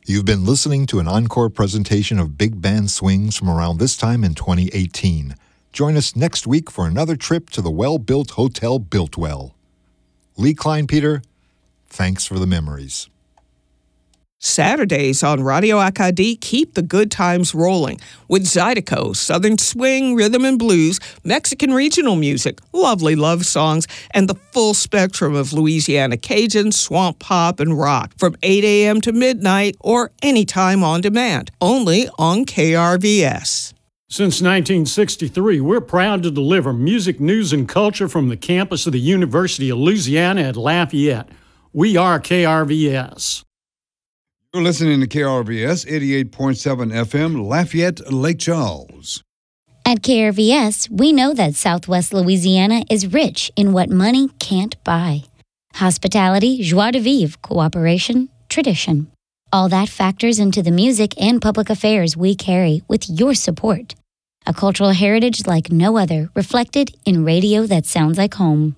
You've been listening to an encore presentation of Big Band Swings from around this time in 2018. Join us next week for another trip to the well-built Hotel Biltwell. Lee Kleinpeter, thanks for the memories. Saturdays on Radio Acadie keep the good times rolling with Zydeco, Southern Swing, Rhythm and Blues, Mexican regional music, lovely love songs, and the full spectrum of Louisiana Cajun, swamp pop, and rock from 8 a.m. to midnight or anytime on demand, only on KRVS. Since 1963, we're proud to deliver music, news, and culture from the campus of the University of Louisiana at Lafayette. We are KRVS. You're listening to KRVS 88.7 FM, Lafayette, Lake Charles. At KRVS, we know that Southwest Louisiana is rich in what money can't buy. Hospitality, joie de vivre, cooperation, tradition. All that factors into the music and public affairs we carry with your support. A cultural heritage like no other, reflected in radio that sounds like home.